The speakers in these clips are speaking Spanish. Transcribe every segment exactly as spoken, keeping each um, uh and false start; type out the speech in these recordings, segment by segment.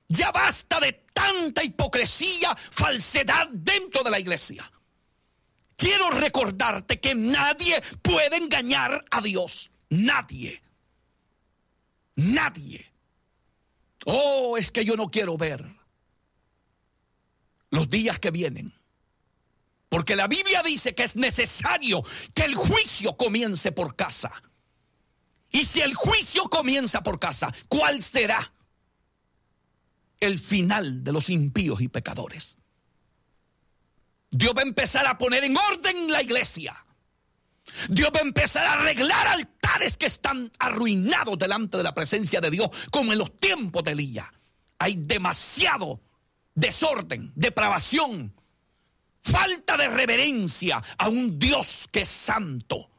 Ya basta de tanta hipocresía, falsedad dentro de la iglesia. Quiero recordarte que nadie puede engañar a Dios. Nadie. Nadie. Oh, es que yo no quiero ver los días que vienen. Porque la Biblia dice que es necesario que el juicio comience por casa. Y si el juicio comienza por casa, ¿cuál será el final de los impíos y pecadores? Dios va a empezar a poner en orden la iglesia. Dios va a empezar a arreglar altares que están arruinados delante de la presencia de Dios, como en los tiempos de Elías. Hay demasiado desorden, depravación, falta de reverencia a un Dios que es santo.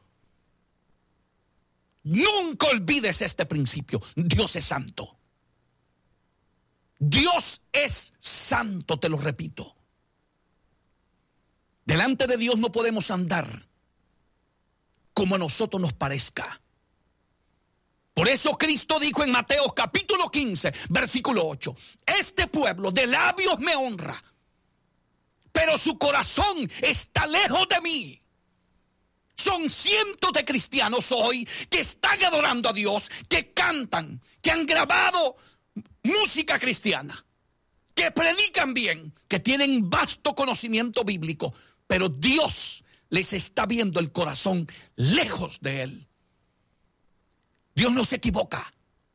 Nunca olvides este principio. Dios es santo. Dios es santo, te lo repito. Delante de Dios no podemos andar como a nosotros nos parezca. Por eso Cristo dijo en Mateo capítulo quince, versículo ocho, este pueblo de labios me honra, pero su corazón está lejos de mí. Son cientos de cristianos hoy que están adorando a Dios, que cantan, que han grabado música cristiana, que predican bien, que tienen vasto conocimiento bíblico, pero Dios les está viendo el corazón lejos de Él. Dios no se equivoca.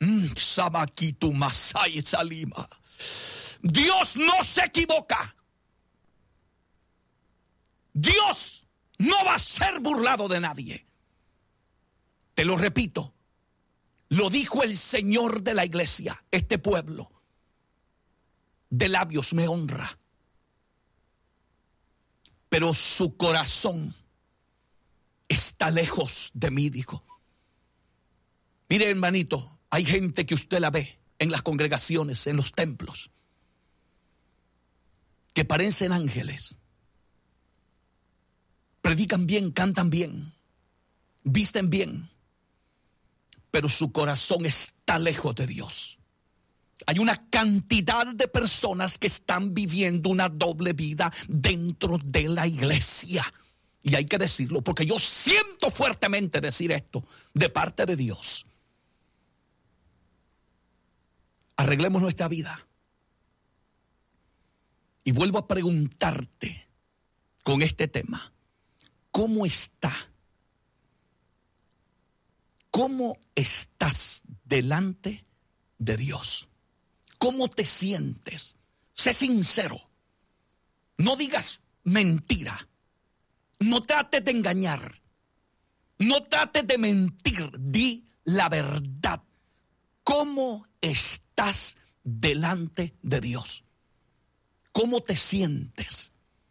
Dios no se equivoca. Dios no va a ser burlado de nadie. Te lo repito, lo dijo el Señor de la iglesia, este pueblo de labios me honra, pero su corazón está lejos de mí, dijo. Mire, hermanito, hay gente que usted la ve en las congregaciones, en los templos, que parecen ángeles. Predican bien, cantan bien, visten bien, pero su corazón está lejos de Dios. Hay una cantidad de personas que están viviendo una doble vida dentro de la iglesia. Y hay que decirlo, porque yo siento fuertemente decir esto de parte de Dios. Arreglemos nuestra vida. Y vuelvo a preguntarte con este tema. ¿Cómo está? ¿Cómo estás delante de Dios? ¿Cómo te sientes? Sé sincero. No digas mentira. No trates de engañar. No trates de mentir. Di la verdad. ¿Cómo estás delante de Dios? ¿Cómo te sientes?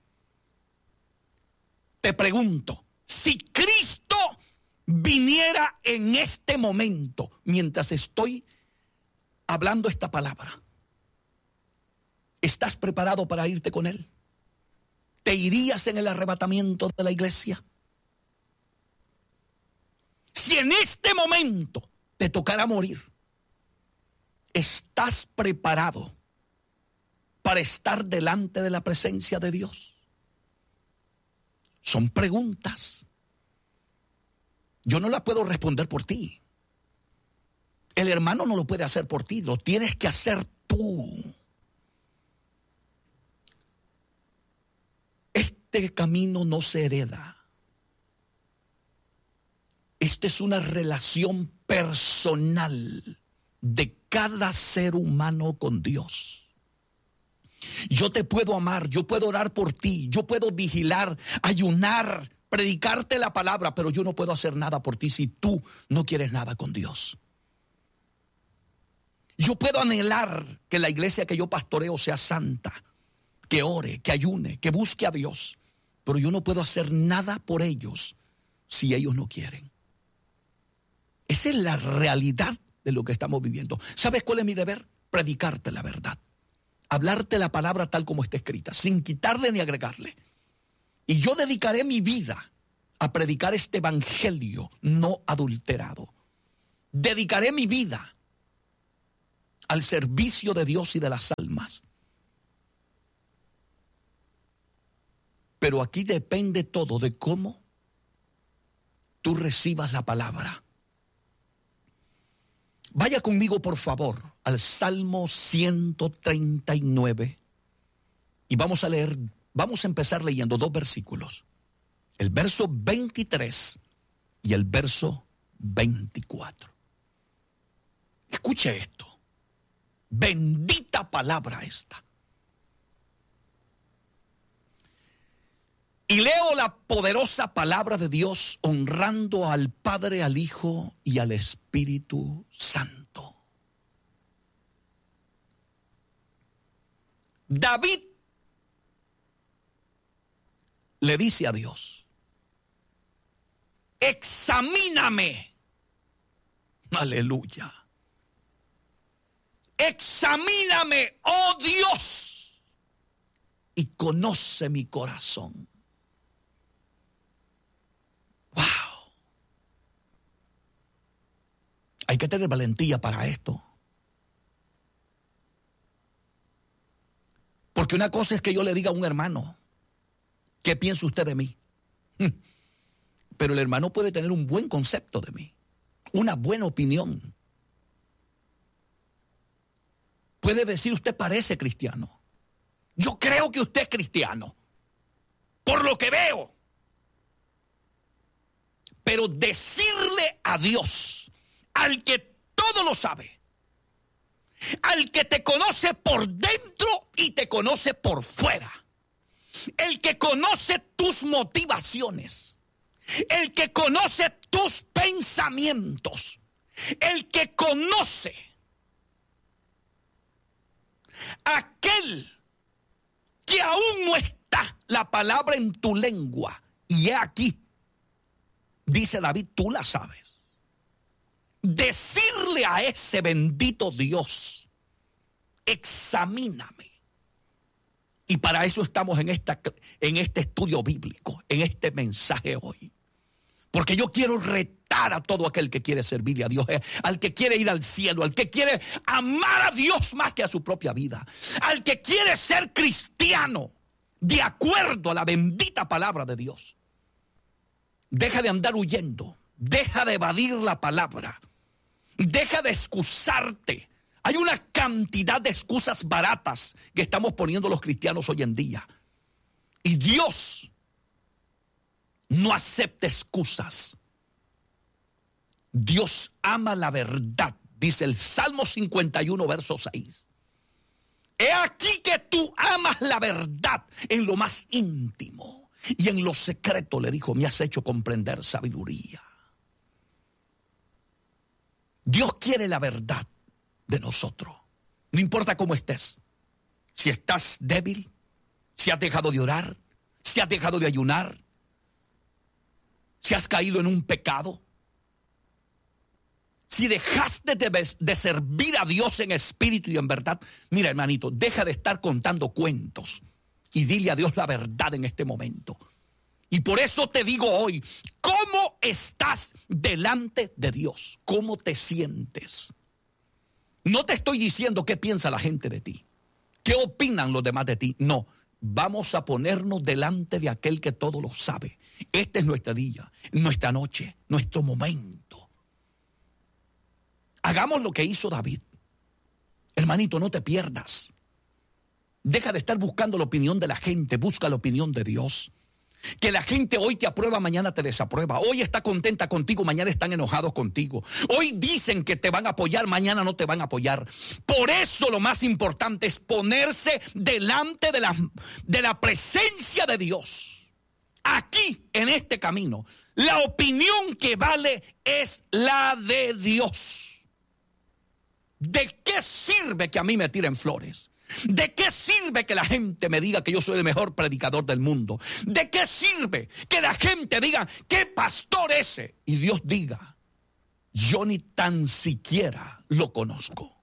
Te pregunto, si Cristo viniera en este momento, mientras estoy hablando esta palabra, ¿estás preparado para irte con Él? ¿Te irías en el arrebatamiento de la iglesia? Si en este momento te tocara morir, ¿estás preparado para estar delante de la presencia de Dios? Son preguntas. Yo no las puedo responder por ti. El hermano no lo puede hacer por ti, lo tienes que hacer tú. Este camino no se hereda. Esta es una relación personal de cada ser humano con Dios. Yo te puedo amar, yo puedo orar por ti, yo puedo vigilar, ayunar, predicarte la palabra, pero yo no puedo hacer nada por ti si tú no quieres nada con Dios. Yo puedo anhelar que la iglesia que yo pastoreo sea santa, que ore, que ayune, que busque a Dios, pero yo no puedo hacer nada por ellos si ellos no quieren. Esa es la realidad de lo que estamos viviendo. ¿Sabes cuál es mi deber? Predicarte la verdad. Hablarte la palabra tal como está escrita, sin quitarle ni agregarle. Y yo dedicaré mi vida a predicar este evangelio no adulterado. Dedicaré mi vida al servicio de Dios y de las almas. más. Pero aquí depende todo de cómo tú recibas la palabra. Vaya conmigo, por favor, al Salmo ciento treinta y nueve y vamos a leer, vamos a empezar leyendo dos versículos. El verso veintitrés y el verso veinticuatro. Escuche esto. Bendita palabra esta. Y leo la poderosa palabra de Dios honrando al Padre, al Hijo y al Espíritu Santo. David le dice a Dios: examíname. Aleluya. Examíname, oh Dios, y conoce mi corazón. Wow. Hay que tener valentía para esto. Porque una cosa es que yo le diga a un hermano: ¿qué piensa usted de mí? Pero el hermano puede tener un buen concepto de mí, una buena opinión. Puede decir: usted parece cristiano. Yo creo que usted es cristiano, por lo que veo. Pero decirle a Dios, al que todo lo sabe, al que te conoce por dentro y te conoce por fuera, el que conoce tus motivaciones, el que conoce tus pensamientos, el que conoce, aquel que aún no está la palabra en tu lengua, y he aquí, dice David, tú la sabes. Decirle a ese bendito Dios: examíname. Y para eso estamos en, esta, en este estudio bíblico, en este mensaje hoy. Porque yo quiero retar a todo aquel que quiere servirle a Dios, al que quiere ir al cielo, al que quiere amar a Dios más que a su propia vida, al que quiere ser cristiano de acuerdo a la bendita palabra de Dios. Deja de andar huyendo, deja de evadir la palabra, deja de excusarte. Hay una cantidad de excusas baratas que estamos poniendo los cristianos hoy en día. Y Dios no acepta excusas. Dios ama la verdad, dice el Salmo cincuenta y uno, verso seis. He aquí que tú amas la verdad en lo más íntimo. Y en lo secreto, le dijo, me has hecho comprender sabiduría. Dios quiere la verdad de nosotros. No importa cómo estés. Si estás débil, si has dejado de orar, si has dejado de ayunar, si has caído en un pecado, si dejaste de, de servir a Dios en espíritu y en verdad, mira, hermanito, deja de estar contando cuentos y dile a Dios la verdad en este momento. Y por eso te digo hoy, ¿cómo estás delante de Dios? ¿Cómo te sientes? No te estoy diciendo qué piensa la gente de ti, qué opinan los demás de ti. No, vamos a ponernos delante de aquel que todo lo sabe. Este es nuestro día, nuestra noche, nuestro momento. Hagamos lo que hizo David. Hermanito, no te pierdas. Deja de estar buscando la opinión de la gente, busca la opinión de Dios. Que la gente hoy te aprueba, mañana te desaprueba. Hoy está contenta contigo, mañana están enojados contigo. Hoy dicen que te van a apoyar, mañana no te van a apoyar. Por eso lo más importante es ponerse delante de la, de la presencia de Dios. Aquí, en este camino, la opinión que vale es la de Dios. ¿De qué sirve que a mí me tiren flores? ¿De qué sirve que la gente me diga que yo soy el mejor predicador del mundo? ¿De qué sirve que la gente diga qué pastor ese? Y Dios diga, yo ni tan siquiera lo conozco.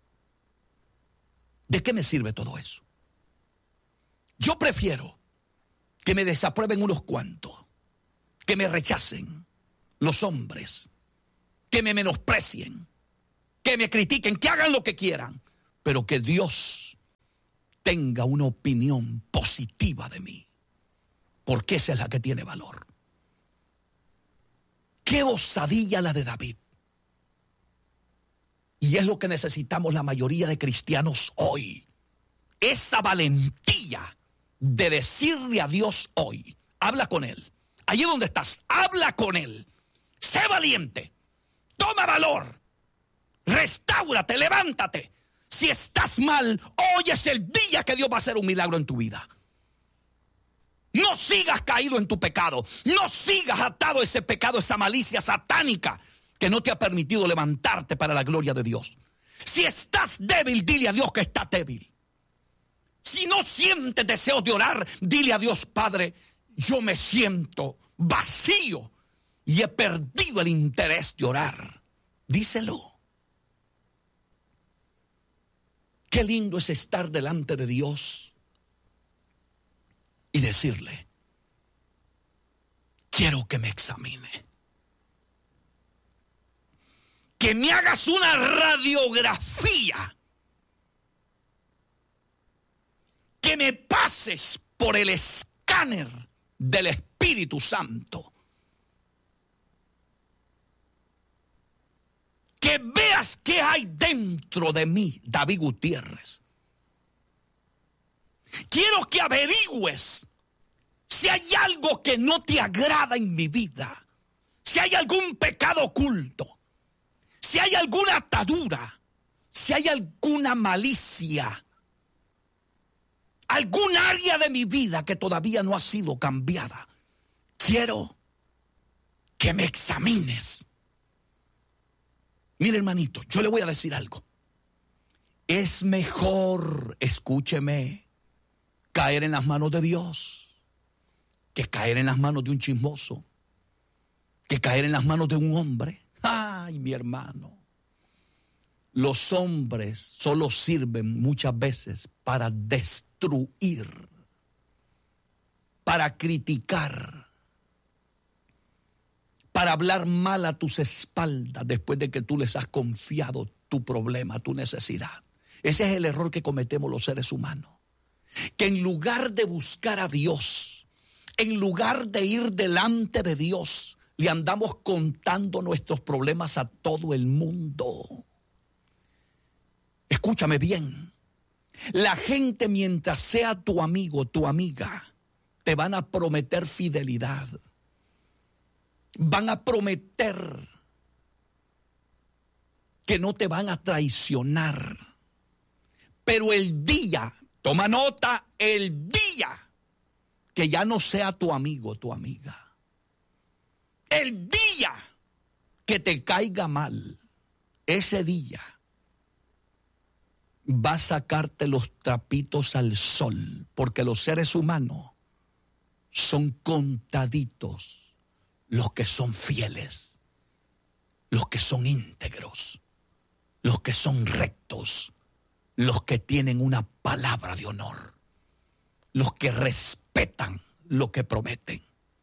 ¿De qué me sirve todo eso? Yo prefiero que me desaprueben unos cuantos, que me rechacen los hombres, que me menosprecien, que me critiquen, que hagan lo que quieran, pero que Dios tenga una opinión positiva de mí, porque esa es la que tiene valor. Qué osadía la de David. Y es lo que necesitamos la mayoría de cristianos hoy. Esa valentía de decirle a Dios hoy, habla con Él. Allí donde estás, habla con Él. Sé valiente, toma valor, restáurate, levántate. Si estás mal, hoy es el día que Dios va a hacer un milagro en tu vida. No sigas caído en tu pecado, no sigas atado a ese pecado, esa malicia satánica que no te ha permitido levantarte para la gloria de Dios. Si estás débil, dile a Dios que estás débil. Si no sientes deseos de orar, dile a Dios, Padre, yo me siento vacío y he perdido el interés de orar. Díselo. Qué lindo es estar delante de Dios y decirle, quiero que me examine. Que me hagas una radiografía. Que me pases por el escáner del Espíritu Santo. Que veas qué hay dentro de mí, David Gutiérrez. Quiero que averigües si hay algo que no te agrada en mi vida. Si hay algún pecado oculto. Si hay alguna atadura. Si hay alguna malicia. Algún área de mi vida que todavía no ha sido cambiada. Quiero que me examines. Mire, hermanito, yo le voy a decir algo. Es mejor, escúcheme, caer en las manos de Dios que caer en las manos de un chismoso, que caer en las manos de un hombre. Ay, mi hermano, los hombres solo sirven muchas veces para destruir, para criticar, para hablar mal a tus espaldas después de que tú les has confiado tu problema, tu necesidad. Ese es el error que cometemos los seres humanos. Que en lugar de buscar a Dios, en lugar de ir delante de Dios, le andamos contando nuestros problemas a todo el mundo. Escúchame bien. La gente, mientras sea tu amigo, tu amiga, te van a prometer fidelidad. Van a prometer que no te van a traicionar. Pero el día, toma nota, el día que ya no sea tu amigo, tu amiga. El día que te caiga mal, ese día va a sacarte los trapitos al sol, porque los seres humanos son contaditos. Los que son fieles, los que son íntegros, los que son rectos, los que tienen una palabra de honor, los que respetan lo que prometen.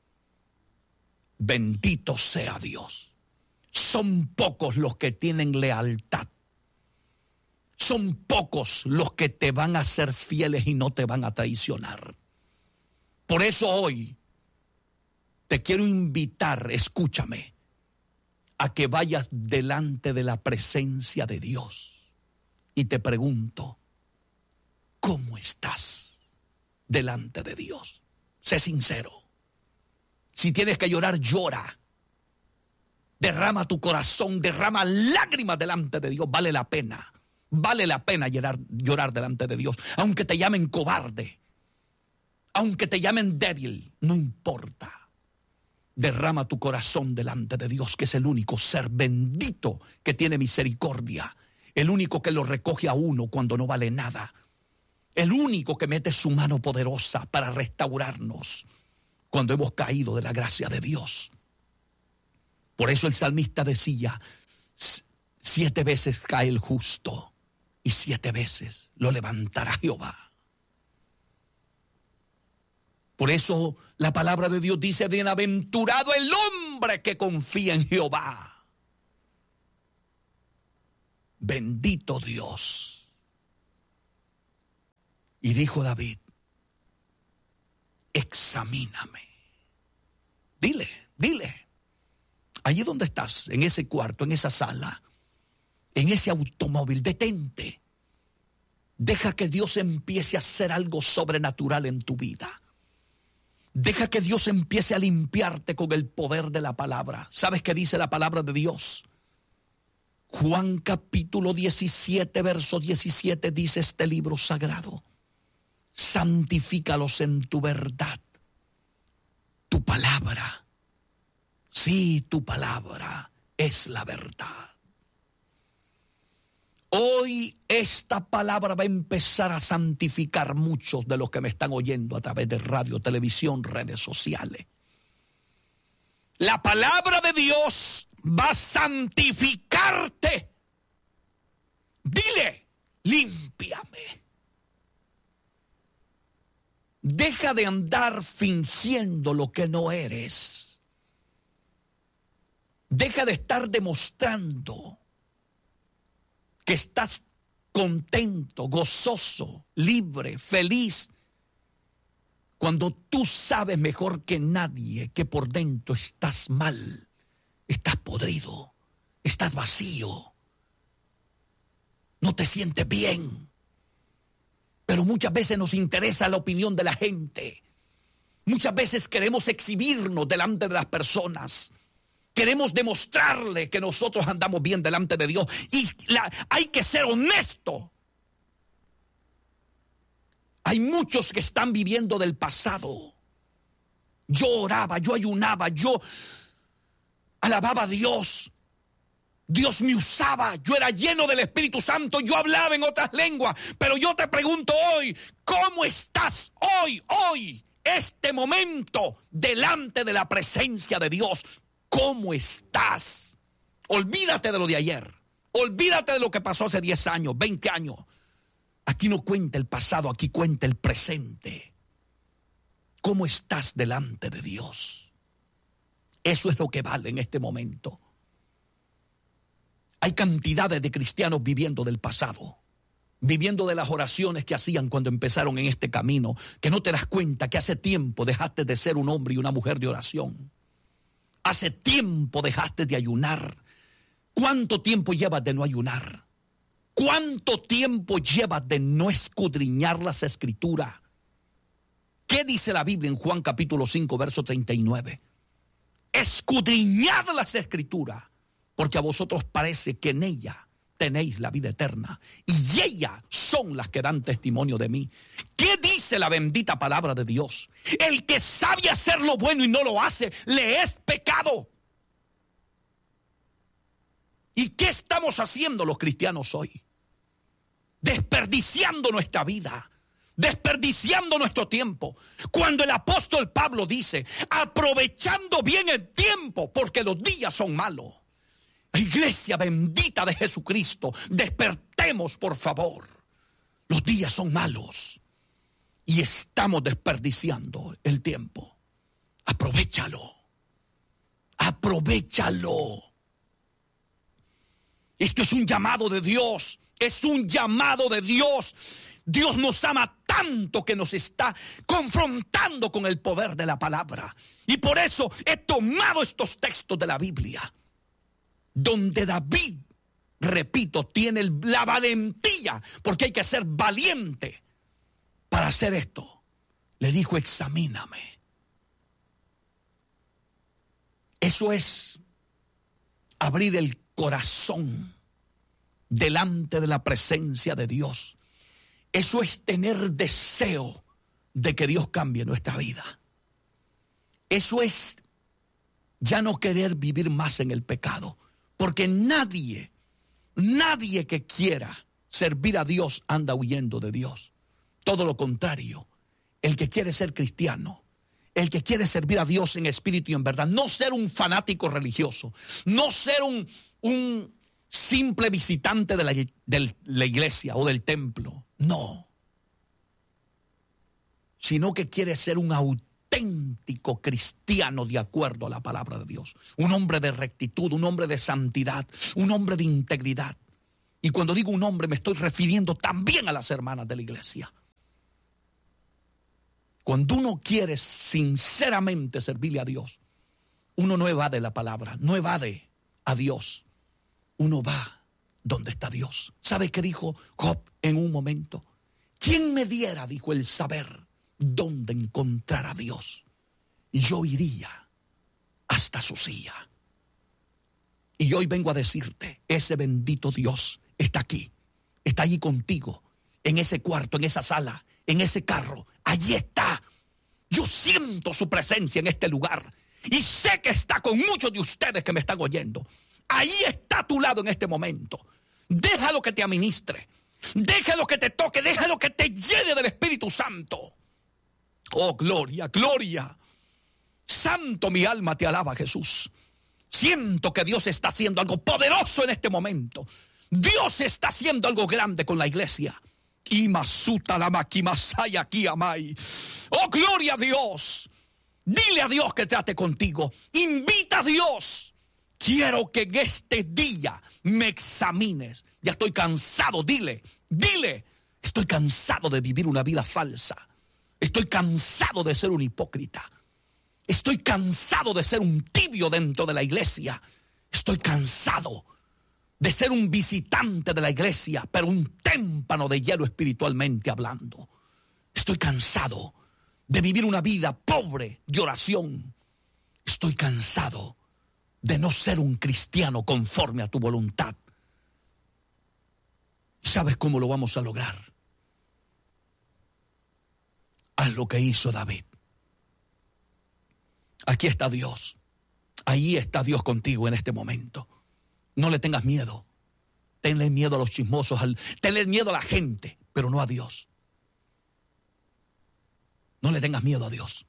Bendito sea Dios. Son pocos los que tienen lealtad. Son pocos los que te van a ser fieles y no te van a traicionar. Por eso hoy te quiero invitar, escúchame, a que vayas delante de la presencia de Dios. Y te pregunto, ¿cómo estás delante de Dios? Sé sincero. Si tienes que llorar, llora. Derrama tu corazón, derrama lágrimas delante de Dios. Vale la pena, vale la pena llorar, llorar delante de Dios. Aunque te llamen cobarde, aunque te llamen débil, no importa. Derrama tu corazón delante de Dios, que es el único ser bendito que tiene misericordia. El único que lo recoge a uno cuando no vale nada. El único que mete su mano poderosa para restaurarnos cuando hemos caído de la gracia de Dios. Por eso el salmista decía, siete veces cae el justo y siete veces lo levantará Jehová. Por eso la palabra de Dios dice, bienaventurado el hombre que confía en Jehová. Bendito Dios. Y dijo David, examíname. Dile, dile. Allí donde estás, en ese cuarto, en esa sala, en ese automóvil, detente. Deja que Dios empiece a hacer algo sobrenatural en tu vida. Deja que Dios empiece a limpiarte con el poder de la palabra. ¿Sabes qué dice la palabra de Dios? Juan capítulo diecisiete, verso diecisiete, dice este libro sagrado. Santifícalos en tu verdad. Tu palabra, sí, tu palabra es la verdad. Hoy esta palabra va a empezar a santificar muchos de los que me están oyendo a través de radio, televisión, redes sociales. La palabra de Dios va a santificarte. Dile, límpiame. Deja de andar fingiendo lo que no eres. Deja de estar demostrando que estás contento, gozoso, libre, feliz, cuando tú sabes mejor que nadie que por dentro estás mal, estás podrido, estás vacío, no te sientes bien. Pero muchas veces nos interesa la opinión de la gente. Muchas veces queremos exhibirnos delante de las personas. Queremos demostrarle que nosotros andamos bien delante de Dios. Y la, hay que ser honesto. Hay muchos que están viviendo del pasado. Yo oraba, yo ayunaba, yo alababa a Dios. Dios me usaba, yo era lleno del Espíritu Santo, yo hablaba en otras lenguas. Pero yo te pregunto hoy, ¿cómo estás hoy, hoy, este momento, delante de la presencia de Dios? ¿Cómo estás? Olvídate de lo de ayer. Olvídate de lo que pasó hace diez años, veinte años. Aquí no cuenta el pasado, aquí cuenta el presente. ¿Cómo estás delante de Dios? Eso es lo que vale en este momento. Hay cantidades de cristianos viviendo del pasado, viviendo de las oraciones que hacían cuando empezaron en este camino, que no te das cuenta que hace tiempo dejaste de ser un hombre y una mujer de oración. Hace tiempo dejaste de ayunar. ¿Cuánto tiempo llevas de no ayunar? ¿Cuánto tiempo llevas de no escudriñar las Escrituras? ¿Qué dice la Biblia en Juan capítulo cinco, verso treinta y nueve? Escudriñad las Escrituras, porque a vosotros parece que en ella tenéis la vida eterna, y ellas son las que dan testimonio de mí. ¿Qué dice la bendita palabra de Dios? El que sabe hacer lo bueno y no lo hace, le es pecado. ¿Y qué estamos haciendo los cristianos hoy? Desperdiciando nuestra vida, desperdiciando nuestro tiempo. Cuando el apóstol Pablo dice, aprovechando bien el tiempo, porque los días son malos. Iglesia bendita de Jesucristo, despertemos por favor. Los días son malos y estamos desperdiciando el tiempo. Aprovéchalo, aprovéchalo. Esto es un llamado de Dios, es un llamado de Dios. Dios nos ama tanto que nos está confrontando con el poder de la palabra. Y por eso he tomado estos textos de la Biblia, donde David, repito, tiene la valentía, porque hay que ser valiente para hacer esto. Le dijo, examíname. Eso es abrir el corazón delante de la presencia de Dios. Eso es tener deseo de que Dios cambie nuestra vida. Eso es ya no querer vivir más en el pecado. Porque nadie, nadie que quiera servir a Dios anda huyendo de Dios. Todo lo contrario, el que quiere ser cristiano, el que quiere servir a Dios en espíritu y en verdad, no ser un fanático religioso, no ser un, un simple visitante de la, de la iglesia o del templo, no. Sino que quiere ser un auténtico auténtico cristiano de acuerdo a la palabra de Dios. Un hombre de rectitud, un hombre de santidad, un hombre de integridad. Y cuando digo un hombre me estoy refiriendo también a las hermanas de la iglesia. Cuando uno quiere sinceramente servirle a Dios, uno no evade la palabra, no evade a Dios. Uno va donde está Dios. ¿Sabe qué dijo Job en un momento? ¿Quién me diera, dijo, el saber dónde encontrar a Dios? Yo iría hasta su silla. Y hoy vengo a decirte, ese bendito Dios está aquí, está allí contigo, en ese cuarto, en esa sala, en ese carro. Allí está. Yo siento su presencia en este lugar y sé que está con muchos de ustedes que me están oyendo. Ahí está a tu lado en este momento. Déjalo que te administre, déjalo que te toque, déjalo que te llene del Espíritu Santo. Oh, gloria, gloria. Santo, mi alma te alaba, Jesús. Siento que Dios está haciendo algo poderoso en este momento. Dios está haciendo algo grande con la iglesia. Oh, gloria a Dios. Dile a Dios que trate contigo. Invita a Dios. Quiero que en este día me examines. Ya estoy cansado, dile, dile. Estoy cansado de vivir una vida falsa. Estoy cansado de ser un hipócrita. Estoy cansado de ser un tibio dentro de la iglesia. Estoy cansado de ser un visitante de la iglesia, pero un témpano de hielo espiritualmente hablando. Estoy cansado de vivir una vida pobre de oración. Estoy cansado de no ser un cristiano conforme a tu voluntad. ¿Sabes cómo lo vamos a lograr? Haz lo que hizo David. Aquí está Dios. Ahí está Dios contigo en este momento. No le tengas miedo. Tenle miedo a los chismosos, al, tenle miedo a la gente, pero no a Dios. No le tengas miedo a Dios.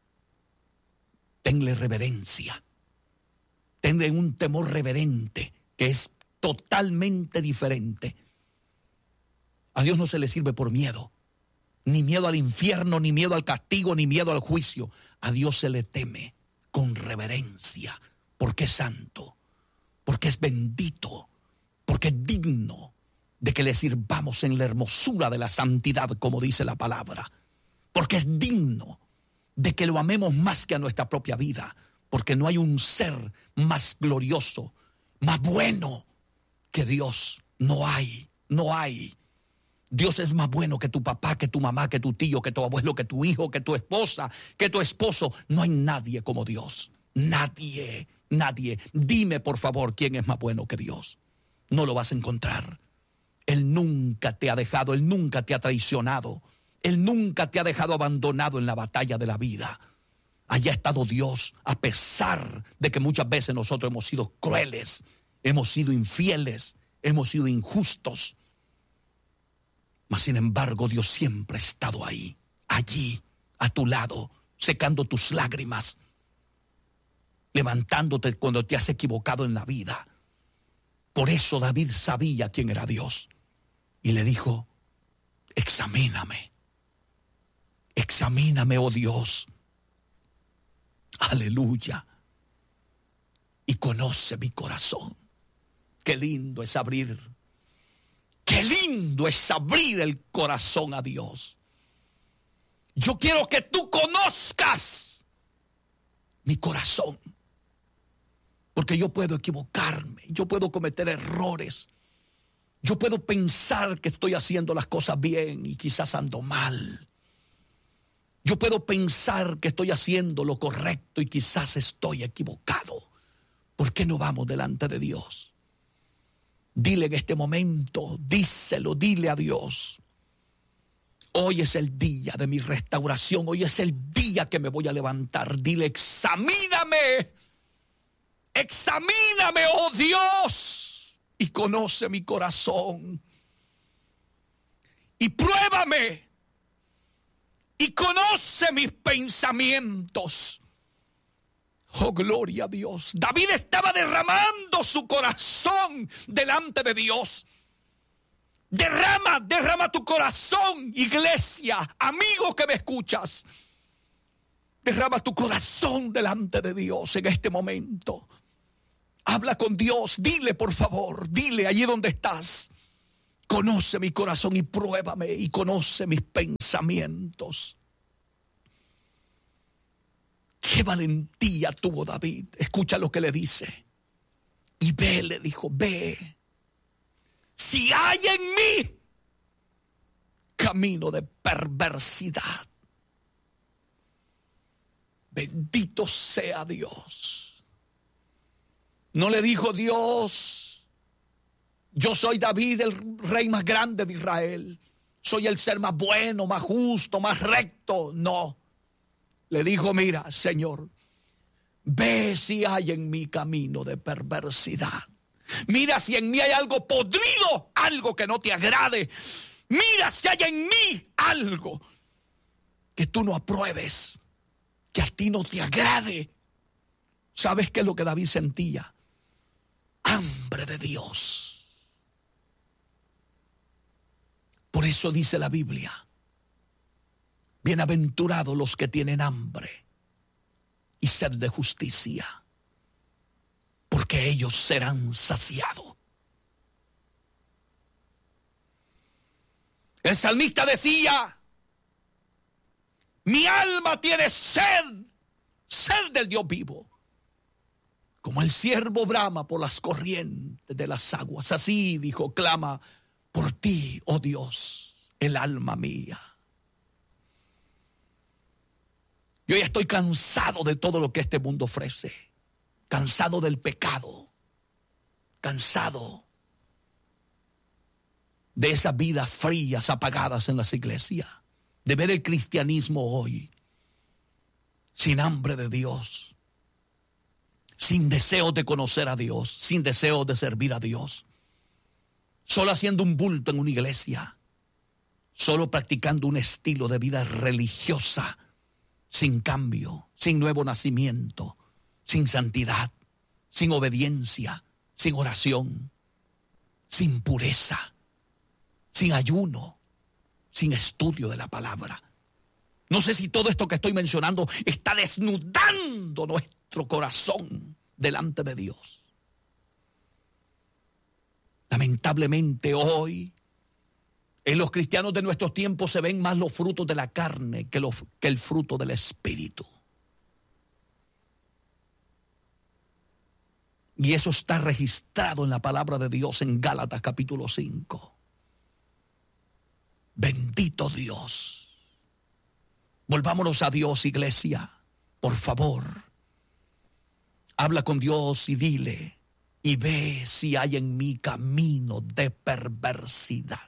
Tenle reverencia. Tenle un temor reverente que es totalmente diferente. A Dios no se le sirve por miedo. Ni miedo al infierno, ni miedo al castigo, ni miedo al juicio. A Dios se le teme con reverencia, porque es santo, porque es bendito, porque es digno de que le sirvamos en la hermosura de la santidad, como dice la palabra. Porque es digno de que lo amemos más que a nuestra propia vida, porque no hay un ser más glorioso, más bueno que Dios. No hay, no hay. Dios es más bueno que tu papá, que tu mamá, que tu tío, que tu abuelo, que tu hijo, que tu esposa, que tu esposo. No hay nadie como Dios. Nadie, nadie. Dime, por favor, quién es más bueno que Dios. No lo vas a encontrar. Él nunca te ha dejado, Él nunca te ha traicionado. Él nunca te ha dejado abandonado en la batalla de la vida. Allá ha estado Dios, a pesar de que muchas veces nosotros hemos sido crueles, hemos sido infieles, hemos sido injustos. Mas sin embargo, Dios siempre ha estado ahí, allí, a tu lado, secando tus lágrimas, levantándote cuando te has equivocado en la vida. Por eso David sabía quién era Dios. Y le dijo, examíname, examíname, oh Dios. Aleluya. Y conoce mi corazón. Qué lindo es abrir. Qué lindo es abrir el corazón a Dios. Yo quiero que tú conozcas mi corazón. Porque yo puedo equivocarme, yo puedo cometer errores. Yo puedo pensar que estoy haciendo las cosas bien y quizás ando mal. Yo puedo pensar que estoy haciendo lo correcto y quizás estoy equivocado. ¿Por qué no vamos delante de Dios? Dile en este momento, díselo, dile a Dios. Hoy es el día de mi restauración, hoy es el día que me voy a levantar. Dile, examíname, examíname, oh Dios, y conoce mi corazón. Y pruébame, y conoce mis pensamientos. Oh, gloria a Dios. David estaba derramando su corazón delante de Dios. Derrama, derrama tu corazón, iglesia, amigo que me escuchas. Derrama tu corazón delante de Dios en este momento. Habla con Dios, dile por favor, dile allí donde estás. Conoce mi corazón y pruébame y conoce mis pensamientos. Qué valentía tuvo David. Escucha lo que le dice. Y ve, le dijo, ve. Si hay en mí camino de perversidad, bendito sea Dios. No le dijo Dios, yo soy David, el rey más grande de Israel. Soy el ser más bueno, más justo, más recto. No. Le dijo, mira, Señor, ve si hay en mí camino de perversidad. Mira si en mí hay algo podrido, algo que no te agrade. Mira si hay en mí algo que tú no apruebes, que a ti no te agrade. ¿Sabes qué es lo que David sentía? Hambre de Dios. Por eso dice la Biblia, bienaventurados los que tienen hambre y sed de justicia, porque ellos serán saciados. El salmista decía, mi alma tiene sed, sed del Dios vivo. Como el ciervo brama por las corrientes de las aguas, así dijo, clama por ti, oh Dios, el alma mía. Yo ya estoy cansado de todo lo que este mundo ofrece. Cansado del pecado. Cansado de esas vidas frías apagadas en las iglesias. De ver el cristianismo hoy sin hambre de Dios. Sin deseo de conocer a Dios. Sin deseo de servir a Dios. Solo haciendo un bulto en una iglesia. Solo practicando un estilo de vida religiosa. Sin cambio, sin nuevo nacimiento, sin santidad, sin obediencia, sin oración, sin pureza, sin ayuno, sin estudio de la palabra. No sé si todo esto que estoy mencionando está desnudando nuestro corazón delante de Dios. Lamentablemente hoy, en los cristianos de nuestros tiempos se ven más los frutos de la carne que, los, que el fruto del Espíritu. Y eso está registrado en la palabra de Dios en Gálatas capítulo cinco. Bendito Dios. Volvámonos a Dios, iglesia. Por favor. Habla con Dios y dile, y ve si hay en mí camino de perversidad.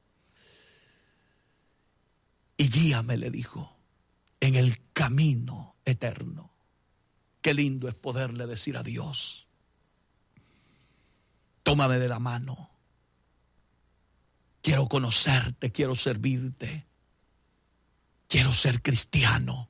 Y guíame, le dijo, en el camino eterno. Qué lindo es poderle decir a Dios, tómame de la mano. Quiero conocerte, quiero servirte. Quiero ser cristiano.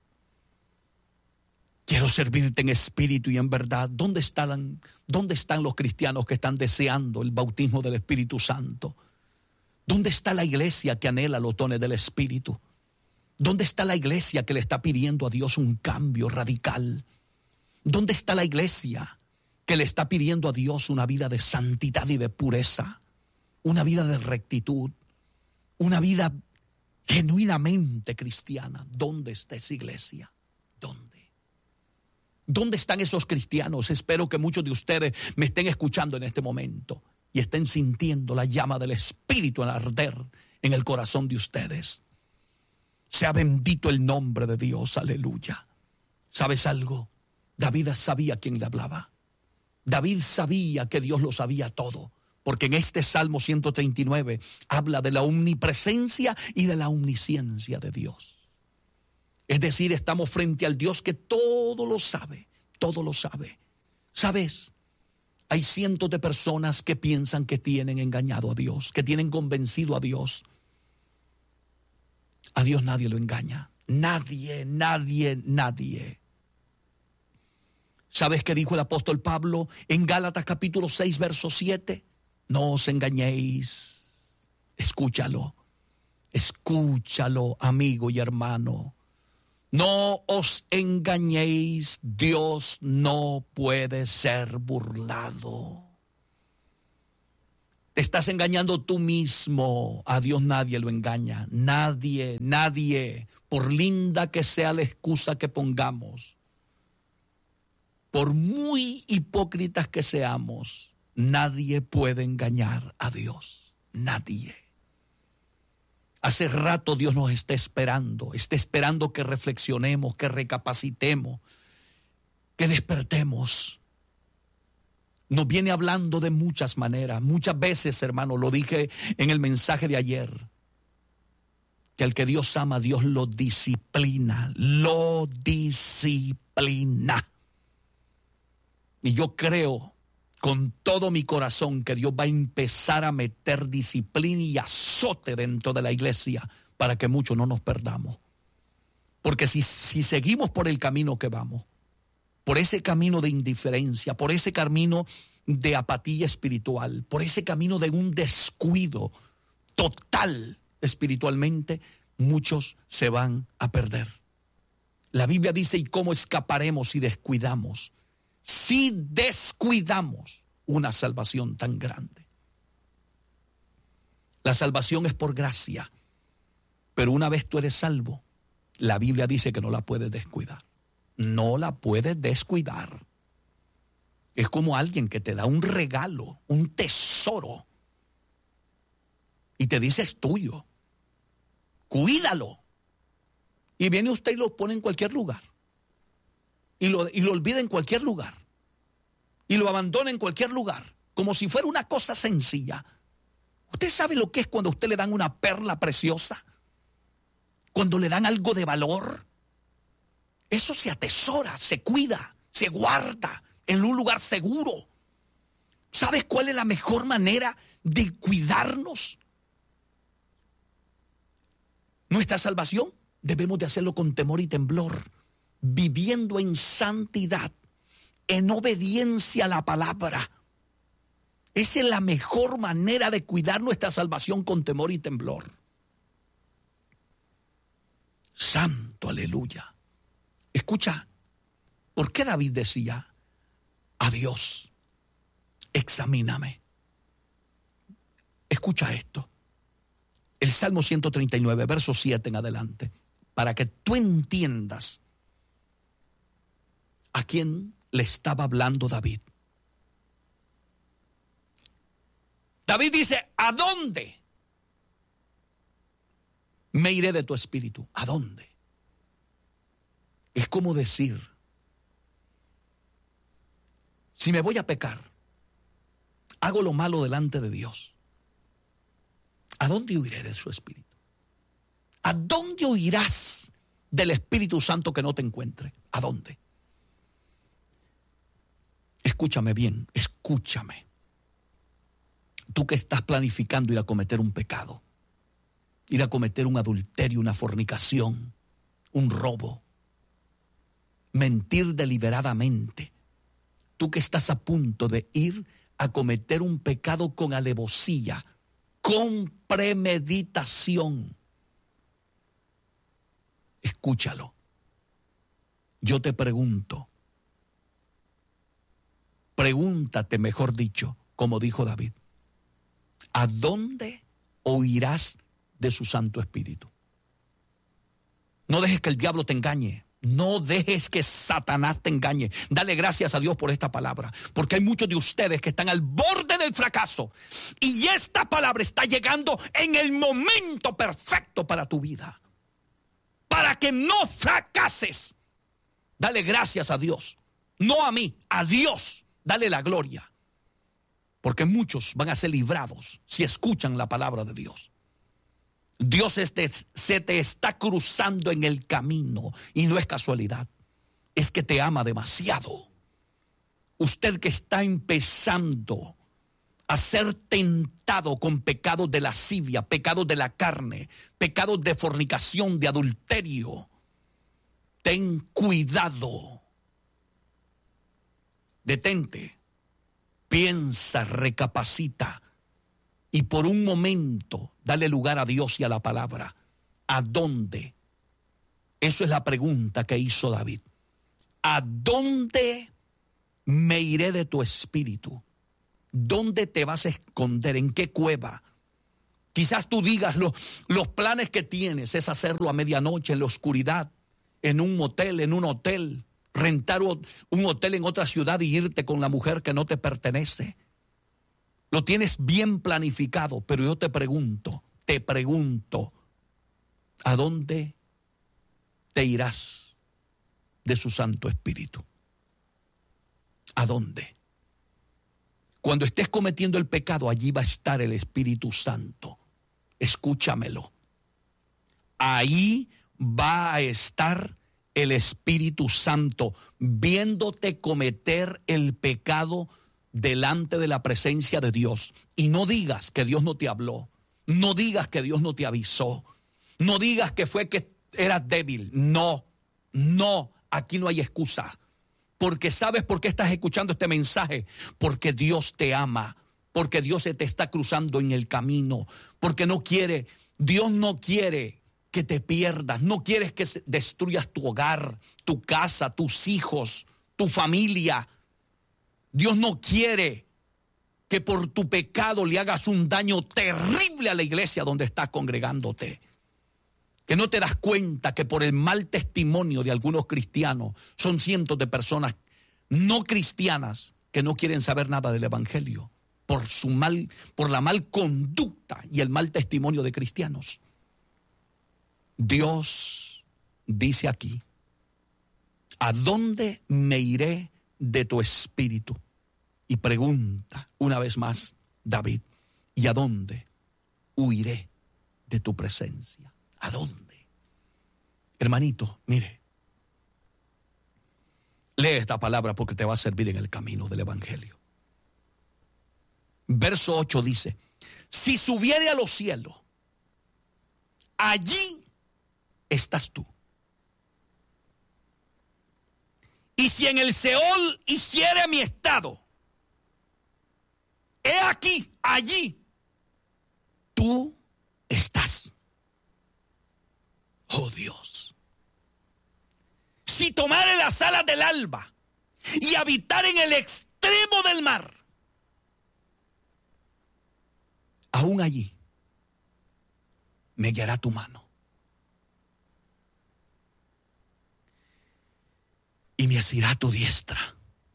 Quiero servirte en espíritu y en verdad. ¿Dónde están, dónde están los cristianos que están deseando el bautismo del Espíritu Santo? ¿Dónde está la iglesia que anhela los dones del Espíritu? ¿Dónde está la iglesia que le está pidiendo a Dios un cambio radical? ¿Dónde está la iglesia que le está pidiendo a Dios una vida de santidad y de pureza? Una vida de rectitud, una vida genuinamente cristiana. ¿Dónde está esa iglesia? ¿Dónde? ¿Dónde están esos cristianos? Espero que muchos de ustedes me estén escuchando en este momento y estén sintiendo la llama del Espíritu en arder en el corazón de ustedes. Sea bendito el nombre de Dios, aleluya. ¿Sabes algo? David sabía quién le hablaba. David sabía que Dios lo sabía todo, porque en este Salmo ciento treinta y nueve habla de la omnipresencia y de la omnisciencia de Dios. Es decir, estamos frente al Dios que todo lo sabe, todo lo sabe. ¿Sabes? Hay cientos de personas que piensan que tienen engañado a Dios, que tienen convencido a Dios. A Dios nadie lo engaña. Nadie, nadie, nadie. ¿Sabes qué dijo el apóstol Pablo en Gálatas capítulo seis, verso siete? No os engañéis. Escúchalo. Escúchalo, amigo y hermano. No os engañéis, Dios no puede ser burlado. Te estás engañando tú mismo, a Dios nadie lo engaña, nadie, nadie, por linda que sea la excusa que pongamos, por muy hipócritas que seamos, nadie puede engañar a Dios. Nadie. Hace rato Dios nos está esperando, está esperando que reflexionemos, que recapacitemos, que despertemos. Nos viene hablando de muchas maneras, muchas veces, hermano, lo dije en el mensaje de ayer, que al que Dios ama, Dios lo disciplina, lo disciplina. Y yo creo con todo mi corazón que Dios va a empezar a meter disciplina y azote dentro de la iglesia para que muchos no nos perdamos. Porque si, si seguimos por el camino que vamos, por ese camino de indiferencia, por ese camino de apatía espiritual, por ese camino de un descuido total espiritualmente, muchos se van a perder. La Biblia dice, ¿y cómo escaparemos si descuidamos? Si descuidamos una salvación tan grande. La salvación es por gracia, pero una vez tú eres salvo, la Biblia dice que no la puedes descuidar. No la puedes descuidar. Es como alguien que te da un regalo, un tesoro, y te dice es tuyo. Cuídalo. Y viene usted y lo pone en cualquier lugar. Y lo, y lo olvida en cualquier lugar. Y lo abandona en cualquier lugar. Como si fuera una cosa sencilla. ¿Usted sabe lo que es cuando a usted le dan una perla preciosa? Cuando le dan algo de valor. Eso se atesora, se cuida, se guarda en un lugar seguro. ¿Sabes cuál es la mejor manera de cuidarnos? Nuestra salvación debemos de hacerlo con temor y temblor, viviendo en santidad, en obediencia a la palabra. Esa es la mejor manera de cuidar nuestra salvación, con temor y temblor. Santo, aleluya. Escucha, ¿por qué David decía a Dios, examíname? Escucha esto. El Salmo ciento treinta y nueve, verso siete en adelante, para que tú entiendas a quién le estaba hablando David. David dice, ¿a dónde me iré de tu espíritu? ¿A dónde? Es como decir, si me voy a pecar, hago lo malo delante de Dios, ¿a dónde huiré de su espíritu? ¿A dónde huirás del Espíritu Santo que no te encuentre? ¿A dónde? Escúchame bien, escúchame. Tú que estás planificando ir a cometer un pecado, ir a cometer un adulterio, una fornicación, un robo, mentir deliberadamente. Tú que estás a punto de ir a cometer un pecado con alevosía, con premeditación. Escúchalo. Yo te pregunto, pregúntate, mejor dicho, como dijo David, ¿a dónde huirás de su Santo Espíritu? No dejes que el diablo te engañe. No dejes que Satanás te engañe. Dale gracias a Dios por esta palabra, porque hay muchos de ustedes que están al borde del fracaso y esta palabra está llegando en el momento perfecto para tu vida, para que no fracases. Dale gracias a Dios, no a mí, a Dios. Dale la gloria, porque muchos van a ser librados si escuchan la palabra de Dios. Dios este, se te está cruzando en el camino y no es casualidad, es que te ama demasiado. Usted que está empezando a ser tentado con pecados de lascivia, pecados de la carne, pecados de fornicación, de adulterio, ten cuidado. Detente, piensa, recapacita. Y por un momento, dale lugar a Dios y a la palabra. ¿A dónde? Eso es la pregunta que hizo David. ¿A dónde me iré de tu espíritu? ¿Dónde te vas a esconder? ¿En qué cueva? Quizás tú digas, los, los planes que tienes es hacerlo a medianoche, en la oscuridad, en un motel, en un hotel, rentar un hotel en otra ciudad y irte con la mujer que no te pertenece. Lo tienes bien planificado, pero yo te pregunto, te pregunto, ¿a dónde te irás de su Santo Espíritu? ¿A dónde? Cuando estés cometiendo el pecado, allí va a estar el Espíritu Santo. Escúchamelo. Ahí va a estar el Espíritu Santo, viéndote cometer el pecado delante de la presencia de Dios. Y no digas que Dios no te habló, no digas que Dios no te avisó, no digas que fue que eras débil. No, no, aquí no hay excusa. Porque ¿sabes por qué estás escuchando este mensaje? Porque Dios te ama, porque Dios se te está cruzando en el camino, porque no quiere, Dios no quiere que te pierdas, no quieres que destruyas tu hogar, tu casa, tus hijos, tu familia. Dios no quiere que por tu pecado le hagas un daño terrible a la iglesia donde estás congregándote. Que no te das cuenta que por el mal testimonio de algunos cristianos son cientos de personas no cristianas que no quieren saber nada del evangelio por su mal, por la mal conducta y el mal testimonio de cristianos. Dios dice aquí: ¿a dónde me iré de tu espíritu? Y pregunta una vez más David: ¿y a dónde huiré de tu presencia? ¿A dónde? Hermanito, mire, lee esta palabra porque te va a servir en el camino del evangelio. Verso ocho dice: si subiere a los cielos, allí estás tú. Y si en el Seol hiciere mi estado, he aquí, allí, tú estás. Oh Dios. Si tomare las alas del alba y habitar en el extremo del mar, aún allí me guiará tu mano y me asirá tu diestra.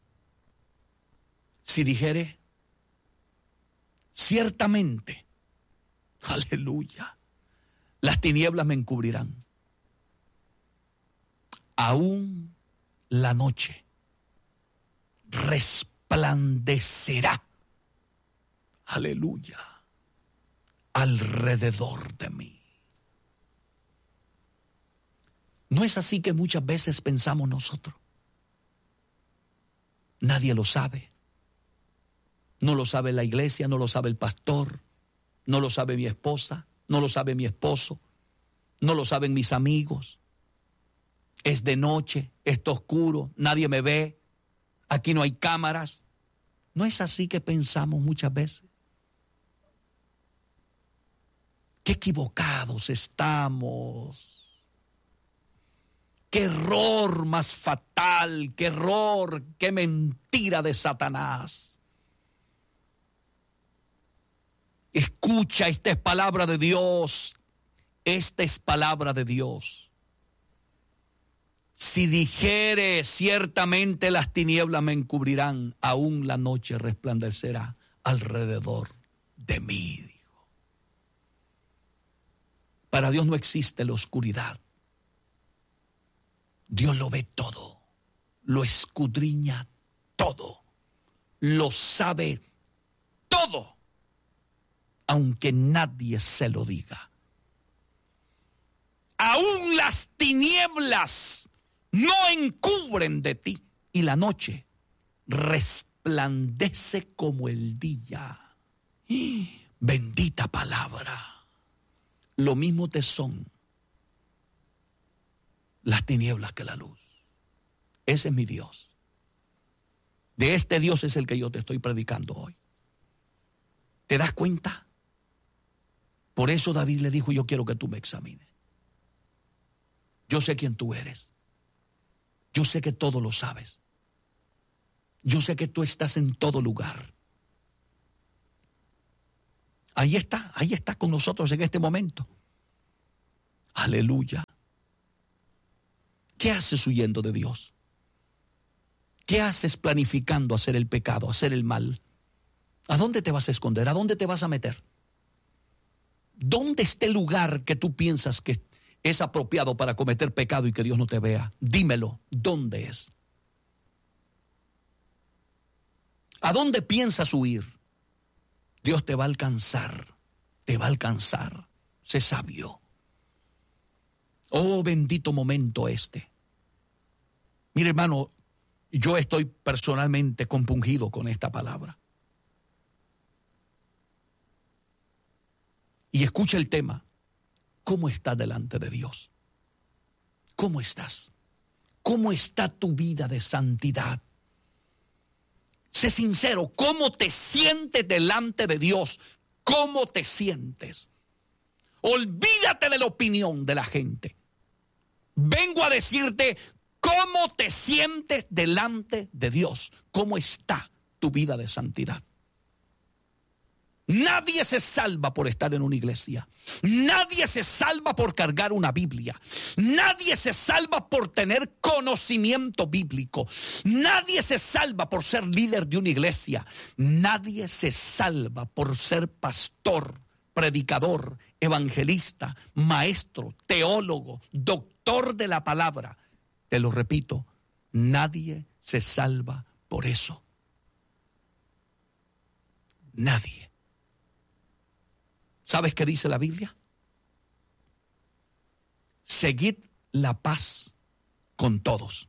Si dijere, ciertamente, aleluya, las tinieblas me encubrirán, aún la noche resplandecerá, aleluya, alrededor de mí. ¿No es así que muchas veces pensamos nosotros? Nadie lo sabe. No lo sabe la iglesia, no lo sabe el pastor, no lo sabe mi esposa, no lo sabe mi esposo, no lo saben mis amigos. Es de noche, está oscuro, nadie me ve, aquí no hay cámaras. ¿No es así que pensamos muchas veces? Qué equivocados estamos. Qué error más fatal, qué error, qué mentira de Satanás. Escucha, esta es palabra de Dios. Esta es palabra de Dios. Si dijere, ciertamente las tinieblas me encubrirán, aún la noche resplandecerá alrededor de mí, dijo. Para Dios no existe la oscuridad. Dios lo ve todo, lo escudriña todo, lo sabe todo, aunque nadie se lo diga. Aún las tinieblas no encubren de ti, y la noche resplandece como el día. Bendita palabra. Lo mismo te son las tinieblas que la luz. Ese es mi Dios. De este Dios es el que yo te estoy predicando hoy. ¿Te das cuenta? Por eso David le dijo: yo quiero que tú me examines. Yo sé quién tú eres. Yo sé que todo lo sabes. Yo sé que tú estás en todo lugar. Ahí está, ahí está con nosotros en este momento. Aleluya. ¿Qué haces huyendo de Dios? ¿Qué haces planificando hacer el pecado, hacer el mal? ¿A dónde te vas a esconder? ¿A dónde te vas a meter? ¿Dónde está el lugar que tú piensas que es apropiado para cometer pecado y que Dios no te vea? Dímelo, ¿dónde es? ¿A dónde piensas huir? Dios te va a alcanzar, te va a alcanzar. Sé sabio. Oh, bendito momento este. Mire, hermano, yo estoy personalmente compungido con esta palabra. Y escucha el tema. ¿Cómo estás delante de Dios? ¿Cómo estás? ¿Cómo está tu vida de santidad? Sé sincero, ¿cómo te sientes delante de Dios? ¿Cómo te sientes? Olvídate de la opinión de la gente. Vengo a decirte cómo te sientes delante de Dios. ¿Cómo está tu vida de santidad? Nadie se salva por estar en una iglesia. Nadie se salva por cargar una Biblia. Nadie se salva por tener conocimiento bíblico. Nadie se salva por ser líder de una iglesia. Nadie se salva por ser pastor, predicador, evangelista, maestro, teólogo, doctor de la palabra. Te lo repito, nadie se salva por eso. Nadie. ¿Sabes qué dice la Biblia? Seguid la paz con todos.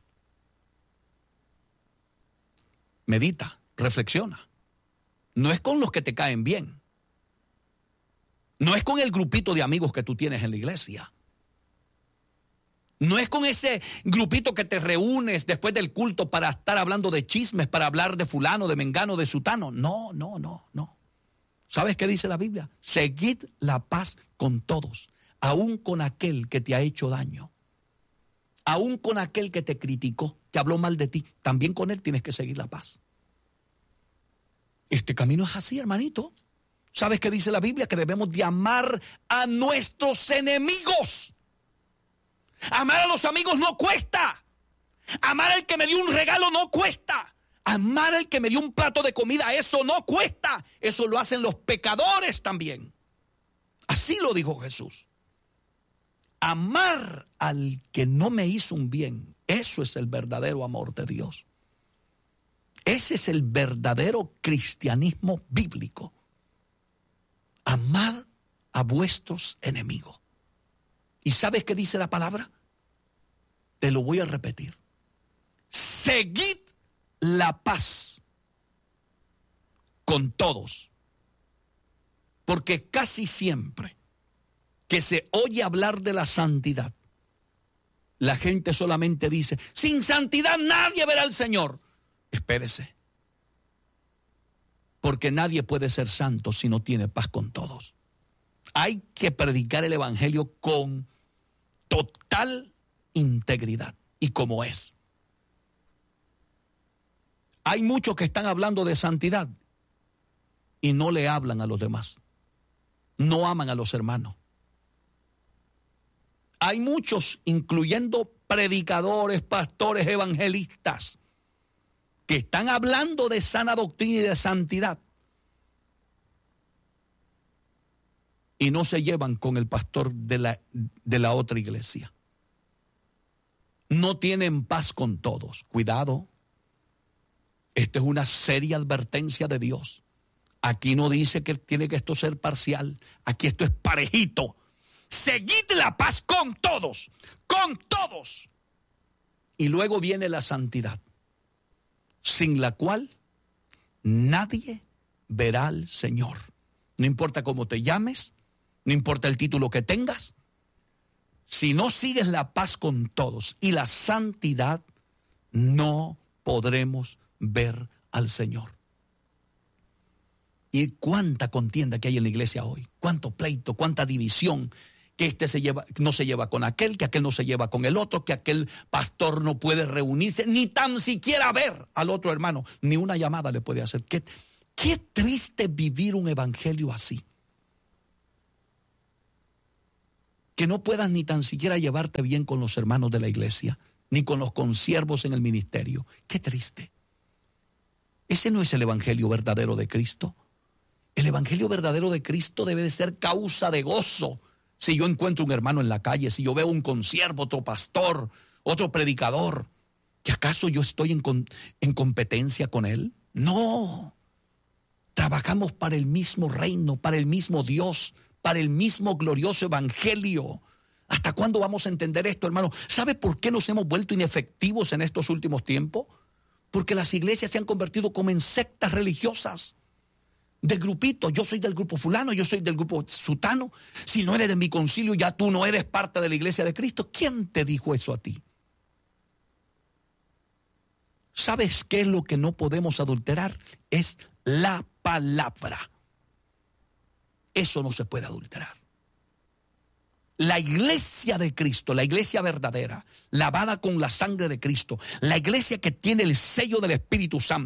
Medita, reflexiona. No es con los que te caen bien. No es con el grupito de amigos que tú tienes en la iglesia. No es con ese grupito que te reúnes después del culto para estar hablando de chismes, para hablar de fulano, de mengano, de sutano. No, no, no, no. ¿Sabes qué dice la Biblia? Seguid la paz con todos, aun con aquel que te ha hecho daño, aun con aquel que te criticó, que habló mal de ti, también con él tienes que seguir la paz. Este camino es así, hermanito. ¿Sabes qué dice la Biblia? Que debemos de amar a nuestros enemigos. Amar a los amigos no cuesta. Amar al que me dio un regalo no cuesta. Amar al que me dio un plato de comida, eso no cuesta. Eso lo hacen los pecadores también. Así lo dijo Jesús. Amar al que no me hizo un bien, eso es el verdadero amor de Dios. Ese es el verdadero cristianismo bíblico. Amad a vuestros enemigos. ¿Y sabes qué dice la palabra? Te lo voy a repetir. Seguid la paz con todos, porque casi siempre que se oye hablar de la santidad, la gente solamente dice, sin santidad nadie verá al Señor. Espérese, porque nadie puede ser santo si no tiene paz con todos. Hay que predicar el evangelio con total integridad y como es. Hay muchos que están hablando de santidad y no le hablan a los demás. No aman a los hermanos. Hay muchos, incluyendo predicadores, pastores, evangelistas, que están hablando de sana doctrina y de santidad y no se llevan con el pastor de la, de la otra iglesia. No tienen paz con todos. Cuidado. Esta es una seria advertencia de Dios. Aquí no dice que tiene que esto ser parcial. Aquí esto es parejito. Seguid la paz con todos, con todos. Y luego viene la santidad, sin la cual nadie verá al Señor. No importa cómo te llames, no importa el título que tengas. Si no sigues la paz con todos y la santidad, no podremos ver al Señor. Y cuánta contienda que hay en la iglesia hoy, cuánto pleito, cuánta división, que este se lleva, no se lleva con aquel, que aquel no se lleva con el otro, que aquel pastor no puede reunirse, ni tan siquiera ver al otro hermano, ni una llamada le puede hacer. Qué, qué triste vivir un evangelio así. Que no puedas ni tan siquiera llevarte bien con los hermanos de la iglesia. ni con los consiervos en el ministerio. Qué triste. Ese no es el evangelio verdadero de Cristo. El evangelio verdadero de Cristo debe de ser causa de gozo. Si yo encuentro un hermano en la calle, si yo veo un consiervo, otro pastor, otro predicador, ¿que acaso yo estoy en, en competencia con él? No. Trabajamos para el mismo reino, para el mismo Dios, para el mismo glorioso evangelio. ¿Hasta cuándo vamos a entender esto, hermano? ¿Sabe por qué nos hemos vuelto inefectivos en estos últimos tiempos? Porque las iglesias se han convertido como en sectas religiosas. De grupitos, yo soy del grupo fulano, yo soy del grupo sutano. Si no eres de mi concilio, ya tú no eres parte de la iglesia de Cristo. ¿Quién te dijo eso a ti? ¿Sabes qué es lo que no podemos adulterar? Es la palabra. Eso no se puede adulterar. La iglesia de Cristo, la iglesia verdadera, lavada con la sangre de Cristo, la iglesia que tiene el sello del Espíritu Santo,